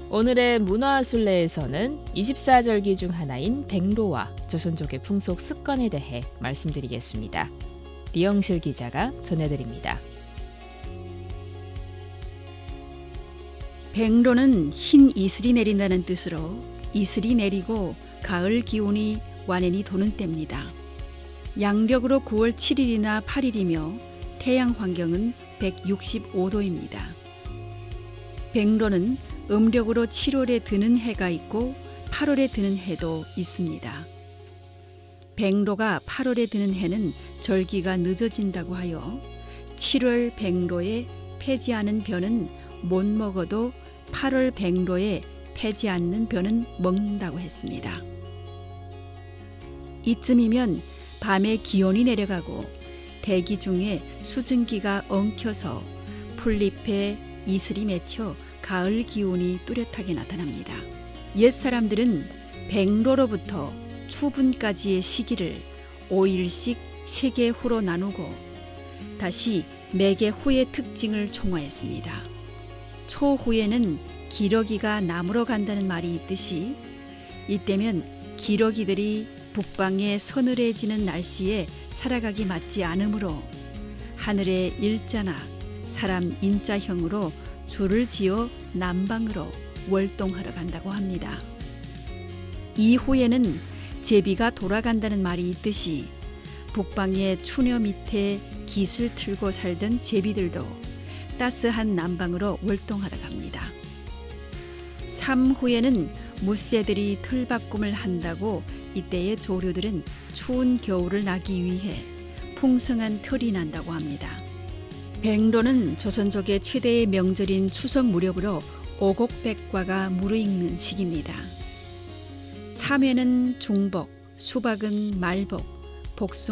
오늘의 문화순례에서는 24절기 중 하나인 백로와 조선족의 풍속 습관에 대해 말씀드리겠습니다. 리영실 기자가 전해드립니다. 백로는 흰 이슬이 내린다는 뜻으로 이슬이 내리고 가을 기운이 완연히 도는 때입니다. 양력으로 9월 7일이나 8일이며 태양 환경은 165도입니다. 백로는 음력으로 7월에 드는 해가 있고 8월에 드는 해도 있습니다. 백로가 8월에 드는 해는 절기가 늦어진다고 하여 7월 백로에 패지 않은 벼는 못 먹어도 8월 백로에 패지 않는 벼는 먹는다고 했습니다. 이쯤이면 밤에 기온이 내려가고 대기 중에 수증기가 엉켜서 풀잎에 이슬이 맺혀 가을 기운이 뚜렷하게 나타납니다. 옛 사람들은 백로로부터 추분까지의 시기를 5일씩 3개 후로 나누고 다시 매개 후의 특징을 총화했습니다. 초후에는 기러기가 나무로 간다는 말이 있듯이 이때면 기러기들이 북방의 서늘해지는 날씨에 살아가기 맞지 않으므로 하늘의 일자나 사람 인자형으로 줄을 지어 남방으로 월동하러 간다고 합니다. 이후에는 제비가 돌아간다는 말이 있듯이 북방의 추녀 밑에 깃을 틀고 살던 제비들도 따스한 남방으로 월동하러 갑니다. 3후에는 무새들이 틀바꿈을 한다고 이때의 조류들은 추운 겨울을 나기 위해 풍성한 틀이 난다고 합니다. 백로는 조선족의 최대의 명절인 추석 무렵으로 오곡백과가 무르익는 시기입니다. 참외는 중복, 수박은 말복, 복숭